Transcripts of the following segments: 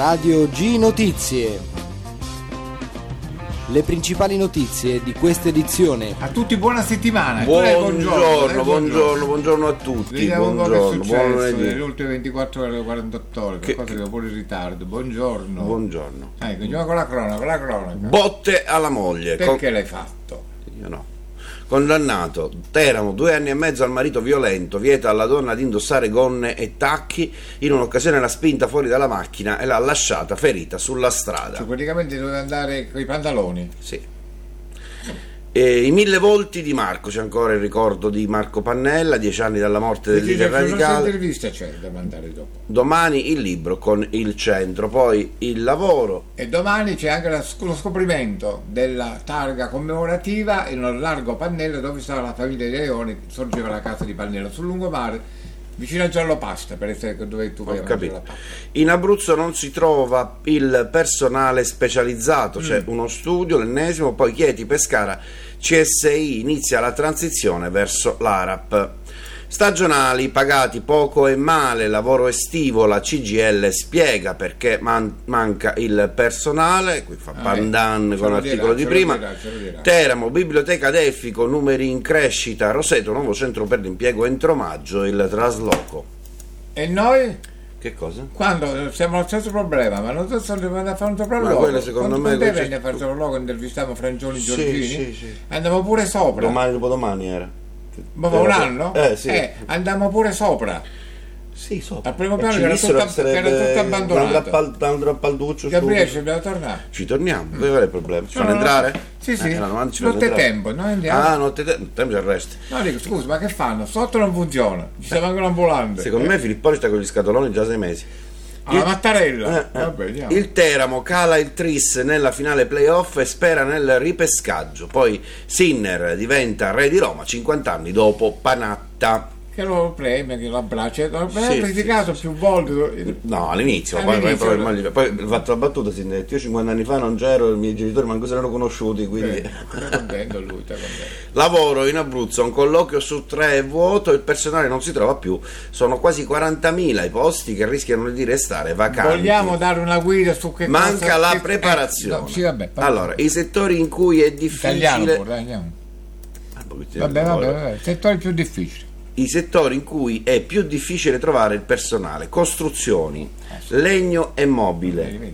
Radio G Notizie. Le principali notizie di questa edizione. A tutti buona settimana. Buongiorno a tutti. Vediamo un po' che è successo lunedì. nelle ultime 24 ore o 48 ore, per cosa che pure in ritardo. Buongiorno. Continuiamo con la cronaca. Botte alla moglie. Perché l'hai fatto? Io no. Condannato, Teramo, 2 anni e mezzo al marito violento, vieta alla donna di indossare gonne e tacchi, in un'occasione l'ha spinta fuori dalla macchina e l'ha lasciata ferita sulla strada. Cioè, praticamente doveva andare con i pantaloni. Sì. E i 1000 volti di Marco, c'è ancora il ricordo di Marco Pannella, 10 anni dalla morte del leader radicale. Che intervista c'è da mandare dopo? Domani il libro con il centro, poi il lavoro. E domani c'è anche lo scoprimento della targa commemorativa in un largo Pannella dove stava la famiglia dei Leoni, sorgeva la casa di Pannella sul lungomare, vicino a Giallopasta, per esempio, dove tu vai a mangiare la pasta. In Abruzzo non si trova il personale specializzato, c'è uno studio, l'ennesimo, poi Chieti, Pescara, CSI, inizia la transizione verso l'ARAP. Stagionali, pagati poco e male, lavoro estivo, la CGIL spiega perché manca il personale, qui fa pandan con l'articolo di prima. Teramo, biblioteca Delfico, numeri in crescita, Roseto, nuovo centro per l'impiego entro maggio, il trasloco. E noi? Che cosa? Quando siamo allo stesso problema, ma non so se dobbiamo fare un sopralluogo. Ma quello secondo me venne a fare il sopralluogo, intervistiamo Frangioni Giorgini, sì. andiamo pure sopra. Dopodomani era. Ma un anno? Sì. Andiamo pure sopra. Sì, sopra. Al primo piano era tutto abbandonato. Da un drappalduccio. Gabriele, ci dobbiamo tornare. Ci torniamo, dove è il problema? Ci fanno entrare? Sì. Notte tempo, noi andiamo. Notte tempo c'è il resto. No, dico, scusa, ma che fanno? Sotto non funziona, ci siamo anche un'ambulante. Secondo me Filipponi sta con gli scatoloni già 6 mesi. Alla Mattarella. Vabbè, il Teramo cala il Tris nella finale playoff e spera nel ripescaggio. Poi Sinner diventa re di Roma 50 anni dopo Panatta. Che lo premia, che lo abbraccia, l'ho criticato più volte. No, all'inizio. Poi ha fatto la battuta, si detto, io 50 anni fa non c'ero, i miei genitori manco se erano conosciuti, quindi. Sta contento lui, sta contento. Lavoro in Abruzzo, un colloquio su 3 è vuoto, il personale non si trova più, sono quasi 40.000 i posti che rischiano di restare vacanti. Vogliamo dare una guida su che manca cosa la preparazione. Sì, vabbè, allora, i settori in cui è difficile. Italiano pure, andiamo. Vabbè, settori più difficili. I settori in cui è più difficile trovare il personale: costruzioni, legno e mobile,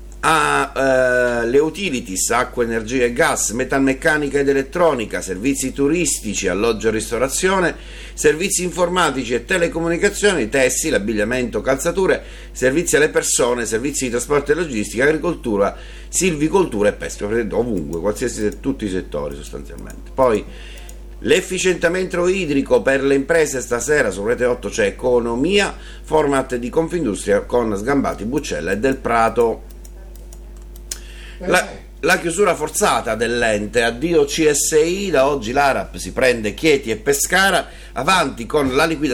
le utilities, acqua, energia e gas, metalmeccanica ed elettronica, servizi turistici, alloggio e ristorazione, servizi informatici e telecomunicazioni, tessile, abbigliamento, calzature, servizi alle persone, servizi di trasporto e logistica, agricoltura, silvicoltura e pesca, ovunque, tutti i settori sostanzialmente. Poi l'efficientamento idrico per le imprese, stasera su Rete 8 c'è Economia, format di Confindustria con Sgambati, Buccella e Del Prato. La chiusura forzata dell'ente, addio CSI, da oggi l'ARAP si prende Chieti e Pescara, avanti con la liquidazione